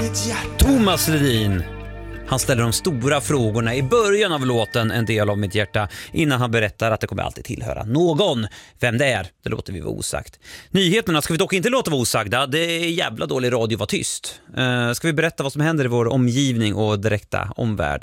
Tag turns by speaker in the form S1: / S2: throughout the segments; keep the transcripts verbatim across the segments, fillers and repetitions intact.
S1: mitt hjärta.
S2: Thomas Ledin. Han ställer de stora frågorna i början av låten En del av mitt hjärta, innan han berättar att det kommer alltid tillhöra någon. Vem det är, det låter vi vara osagt. Nyheterna ska vi dock inte låta vara osagda. Det är jävla dålig radio, var tyst. Uh, ska vi berätta vad som händer i vår omgivning och direkta omvärld?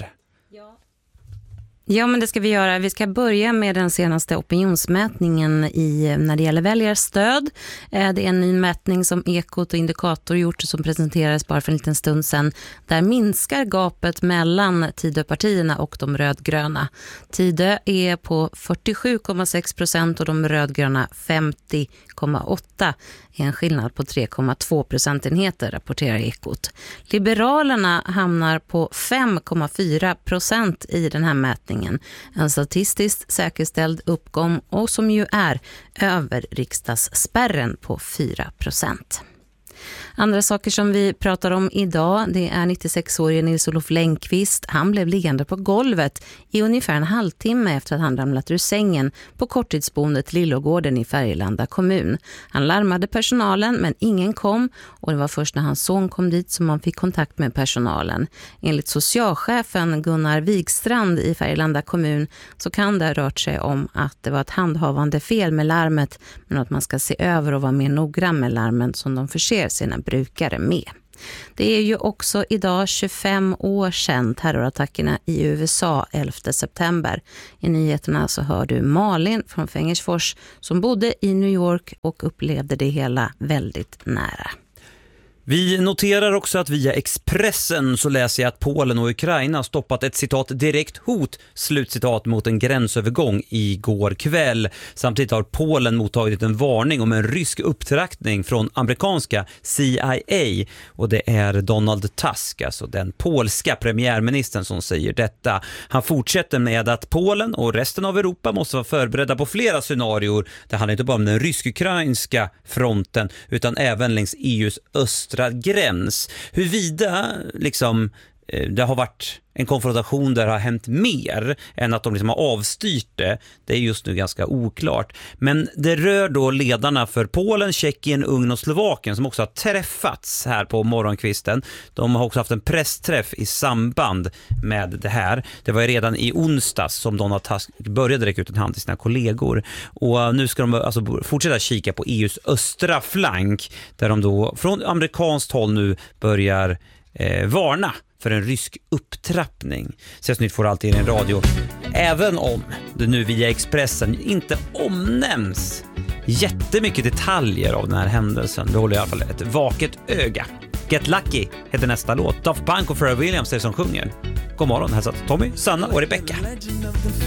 S3: Ja, men det ska vi göra. Vi ska börja med den senaste opinionsmätningen i, när det gäller väljarstöd. Det är en ny mätning som Ekot och Indikator gjort som presenterades bara för en liten stund sedan. Där minskar gapet mellan Tidöpartierna och de rödgröna. Tidö är på fyrtiosju komma sex procent och de rödgröna femtio komma åtta. Är en skillnad på tre komma två procentenheter, rapporterar Ekot. Liberalerna hamnar på fem komma fyra procent i den här mätningen. En statistiskt säkerställd uppgång och som ju är över riksdagsspärren på fyra procent. Andra saker som vi pratar om idag, det är nittiosex-årige Nils-Olof Längqvist. Han blev liggande på golvet i ungefär en halvtimme efter att han ramlat ur sängen på korttidsboendet Lillågården i Färgelanda kommun. Han larmade personalen men ingen kom och det var först när hans son kom dit som man fick kontakt med personalen. Enligt socialchefen Gunnar Wigstrand i Färgelanda kommun så kan det ha rört sig om att det var ett handhavande fel med larmet, men att man ska se över och vara mer noggrann med larmen som de förser sina brukare med. Det är ju också idag tjugofem år sedan terrorattackerna i U S A elfte september. I nyheterna så hör du Malin från Fängersfors som bodde i New York och upplevde det hela väldigt nära.
S2: Vi noterar också att via Expressen så läser jag att Polen och Ukraina stoppat ett citat direkt hot, slutcitat, mot en gränsövergång igår kväll. Samtidigt har Polen mottagit en varning om en rysk upptrappning från amerikanska C I A, och det är Donald Tusk, alltså den polska premiärministern, som säger detta. Han fortsätter med att Polen och resten av Europa måste vara förberedda på flera scenarier. Det handlar inte bara om den rysk-ukrainska fronten utan även längs E U:s östra gräns. Huruvida liksom, det har varit en konfrontation där det har hänt mer än att de liksom har avstyrt det, det är just nu ganska oklart. Men det rör då ledarna för Polen, Tjeckien, Ungern och Slovakien som också har träffats här på morgonkvisten. De har också haft en pressträff i samband med det här. Det var ju redan i onsdags som Donald Tusk började räcka ut en hand till sina kollegor. Och nu ska de alltså fortsätta kika på E U:s östra flank där de då från amerikanskt håll nu börjar eh, varna för en rysk upptrappning. Sessnytt får alltid i en radio. Även om det nu via Expressen inte omnämns jättemycket detaljer av den här händelsen. Det håller i alla fall ett vaket öga. Get Lucky heter nästa låt. Daft Punk och Pharrell Williams är som sjunger. God morgon, hälsat Tommy, Sanna och Rebecca.